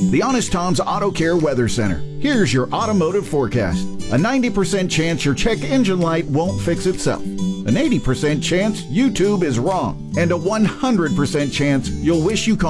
The Honest Tom's Auto Care Weather Center. Here's your automotive forecast. A 90% chance your check engine light won't fix itself. An 80% chance YouTube is wrong. And a 100% chance you'll wish you called